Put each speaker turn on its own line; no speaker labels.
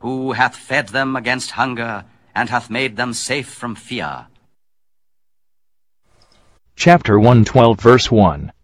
Who hath fed them against hunger, and hath made them safe from fear.
Chapter 112, verse 1.